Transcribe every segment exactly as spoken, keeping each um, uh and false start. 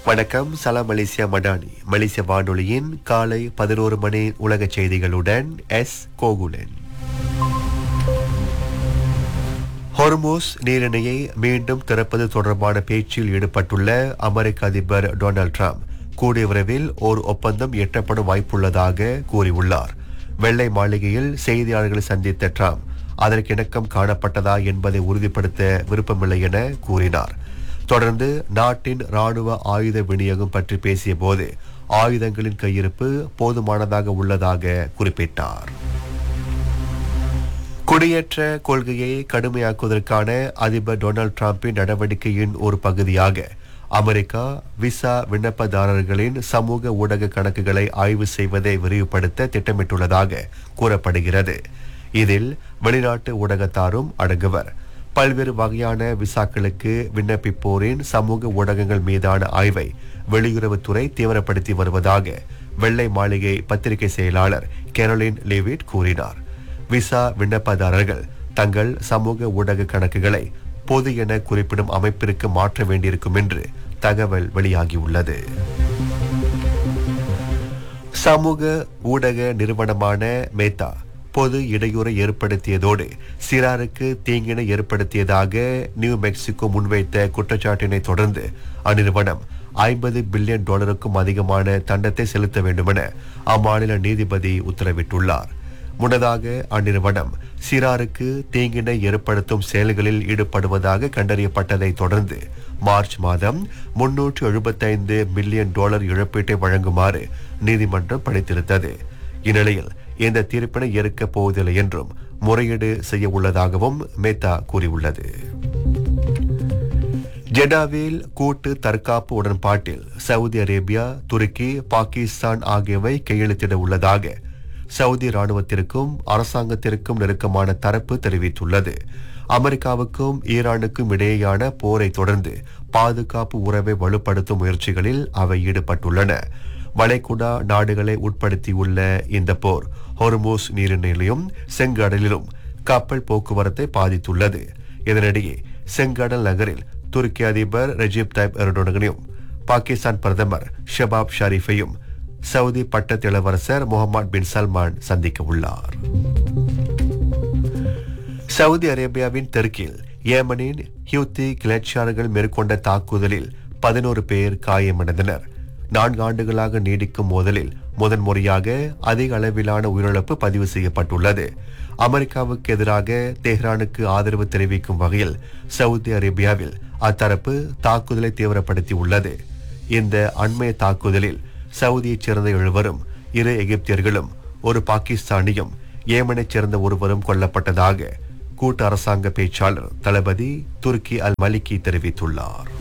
வணக்கம். சலாம் மலேசியா மடானி மலேசிய வானொலியின் காலை பதினோரு மணி உலக செய்திகளுடன் எஸ் கோகுலன். ஹொர்மூஸ் நீரிணையை மீண்டும் திறப்பது தொடர்பான பேச்சில் ஈடுபட்டுள்ள அமெரிக்க அதிபர் டொனால்ட் ட்ரம்ப் கூடிய விரைவில் ஓர் ஒப்பந்தம் எட்டப்படும் வாய்ப்புள்ளதாக கூறியுள்ளார். வெள்ளை மாளிகையில் செய்தியாளர்களை சந்தித்த ட்ரம்ப் அதற்கு இணக்கம் காணப்பட்டதா என்பதை உறுதிப்படுத்த விருப்பமில்லை என கூறினார். தொடர்ந்து நாட்டின் ராணுவ ஆயுத விநியோகம் பற்றி பேசிய போது ஆயுதங்களின் கையிருப்பு போதுமானதாக உள்ளதாக குறிப்பிட்டார். குடியேற்ற கொள்கையை கடுமையாக்குவதற்கான அதிபர் டொனால்ட் டிரம்பின் நடவடிக்கையின் ஒரு பகுதியாக அமெரிக்கா விசா விண்ணப்பதாரர்களின் சமூக ஊடக கணக்குகளை ஆய்வு செய்வதை விரிவுபடுத்த திட்டமிட்டுள்ளதாக கூறப்படுகிறது. இதில் வெளிநாட்டு ஊடகத்தாரும் அடங்குவர். பல்வேறு வகையான விசாக்களுக்கு விண்ணப்பிப்போரின் சமூக ஊடகங்கள் மீதான ஆய்வை வெளியுறவுத்துறை தீவிரப்படுத்தி வருவதாக வெள்ளை மாளிகை பத்திரிகை செயலாளர் கேரோலின் லீவிட் கூறினார். விசா விண்ணப்பதாரர்கள் தங்கள் சமூக ஊடக கணக்குகளை பொது என குறிப்பிடும் அமைப்பிற்கு மாற்ற வேண்டியிருக்கும் என்று தகவல் வெளியாகியுள்ளது. சமூக ஊடக நிறுவனமான மேத்தா பொது இடையூறை ஏற்படுத்தியதோடு சிறாருக்கு தீங்கினை ஏற்படுத்தியதாக நியூ மெக்சிகோ முன்வைத்த குற்றச்சாட்டினை தொடர்ந்து அந்நிறுவனம் ஐம்பது பில்லியன் டாலருக்கும் அதிகமான தண்டத்தை செலுத்த வேண்டுமென அம்மாநில நீதிபதி உத்தரவிட்டுள்ளார். முன்னதாக அந்நிறுவனம் சிறாருக்கு தீங்கினை ஏற்படுத்தும் செயல்களில் ஈடுபடுவதாக கண்டறியப்பட்டதை தொடர்ந்து மார்ச் மாதம் முன்னூற்று எழுபத்தைந்து மில்லியன் டாலர் இழப்பீட்டை வழங்குமாறு நீதிமன்றம் பணித்திருந்தது. இந்நிலையில் இந்த தீர்ப்பினை ஏற்கப் போவதில்லை என்றும் முறையீடு செய்ய உள்ளதாகவும் மேத்தா கூறியுள்ளது. ஜெடாவில் கூட்டு தற்காப்பு உடன்பாட்டில் சவுதி அரேபியா, துருக்கி, பாகிஸ்தான் ஆகியவை கையெழுத்திட உள்ளதாக சவுதி ராணுவத்திற்கும் அரசாங்கத்திற்கும் நெருக்கமான தரப்பு தெரிவித்துள்ளது. அமெரிக்காவுக்கும் ஈரானுக்கும் இடையேயான போரை தொடர்ந்து பாதுகாப்பு உறவை வலுப்படுத்தும் முயற்சிகளில் அவை ஈடுபட்டுள்ளன. வளைகுடா நாடுகளை உட்படுத்தியுள்ள இந்த போர் ஹொர்மூஸ் நீரிணையிலும் செங்கடலிலும் கப்பல் போக்குவரத்தை பாதித்துள்ளது. இதனிடையே செங்கடல் நகரில் துருக்கி அதிபர் ரெஜிப் தாயிப் எர்டோகனையும் பாகிஸ்தான் பிரதமர் ஷபாப் ஷரீஃபையும் சவுதி பட்டத்து இளவரசர் முகமது பின் சல்மான் சந்திக்க உள்ளார். சவுதி அரேபியாவின் தெற்கில் ஏமனின் ஹியூத்தி கிளர்ச்சியாளர்கள் மேற்கொண்ட தாக்குதலில் பதினோரு பேர் காயமடைந்தனர். நான்கு ஆண்டுகளாக நீடிக்கும் மோதலில் முதன்முறையாக அதிக அளவிலான உயிரிழப்பு பதிவு செய்யப்பட்டுள்ளது. அமெரிக்காவுக்கு எதிராக தெஹ்ரானுக்கு ஆதரவு தெரிவிக்கும் வகையில் சவுதி அரேபியாவில் அத்தரப்பு தாக்குதலை தீவிரப்படுத்தி உள்ளது. இந்த அண்மைய தாக்குதலில் சவுதியைச் சேர்ந்த எழுவரும், இரு எகிப்தியர்களும், ஒரு பாகிஸ்தானியும், ஏமனைச் சேர்ந்த ஒருவரும் கொல்லப்பட்டதாக கூட்டு அரசாங்க பேச்சாளர் தளபதி துருக்கி அல் மலிகி தெரிவித்துள்ளார்.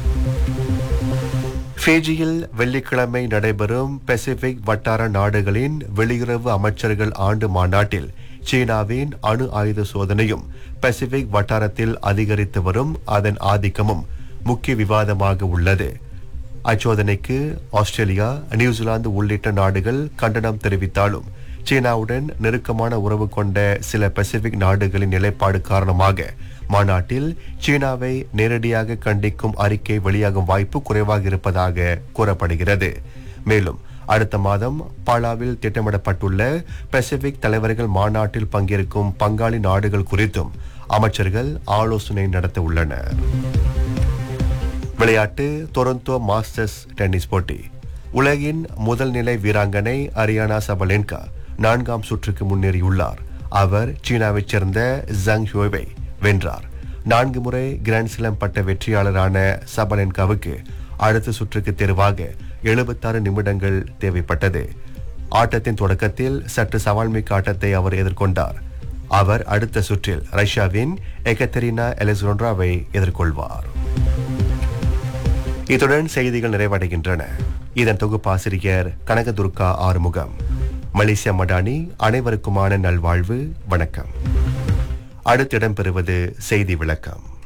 ஃபிஜியில் வெள்ளிக்கிழமை நடைபெறும் பசிபிக் வட்டார நாடுகளின் வெளியுறவு அமைச்சர்கள் ஆண்டு மாநாட்டில் சீனாவின் அணு ஆயுத சோதனையும் பசிபிக் வட்டாரத்தில் அதிகரித்து வரும் அதன் ஆதிக்கமும் முக்கிய விவாதமாக உள்ளது. அச்சோதனைக்கு ஆஸ்திரேலியா, நியூசிலாந்து உள்ளிட்ட நாடுகள் கண்டனம் தெரிவித்தாலும் சீனாவுடன் நெருக்கமான உறவு கொண்ட சில பசிபிக் நாடுகளின் நிலைப்பாடு காரணமாக மாநாட்டில் சீனாவை நேரடியாக கண்டிக்கும் அறிக்கை வெளியாகும் வாய்ப்பு குறைவாக இருப்பதாக கூறப்படுகிறது. மேலும் அடுத்த மாதம் பாலாவில் திட்டமிடப்பட்டுள்ள பசிபிக் தலைவர்கள் மாநாட்டில் பங்கேற்கும் பங்காளி நாடுகள் குறித்தும் அமைச்சர்கள் ஆலோசனை நடத்த உள்ளனர். விளையாட்டு. டொரண்டோ மாஸ்டர்ஸ் டென்னிஸ் போட்டி. உலகின் முதல் நிலை வீராங்கனை அரியானா சபலென்கா நான்காம் சுற்றுக்கு முன்னேறியுள்ளார். அவர் சீனாவைச் சேர்ந்த ஜங் ஹுவை வென்றார். நான்கு முறை கிராண்ட் ஸ்லாம் பட்ட வெற்றியாளரான சபலென்காவுக்கு அடுத்த சுற்றுக்கு தேர்வாக எழுபத்தாறு நிமிடங்கள் தேவைப்பட்டது. ஆட்டத்தின் தொடக்கத்தில் சற்று சவால்மிக்க ஆட்டத்தை அவர் எதிர்கொண்டார். அவர் அடுத்த சுற்றில் ரஷ்யாவின் எகத்தெரினா எலெசோண்ட்ராவை எதிர்கொள்வார். இத்துடன் செய்திகள் நிறைவடைகின்றன. இதன் தொகுப்பாசிரியர் கனகதுர்கா ஆறுமுகம். மலேசியா மடானி அனைவருக்குமான நல்வாழ்வு. வணக்கம். அடுத்து இடம்பெறுவது செய்தி விளக்கம்.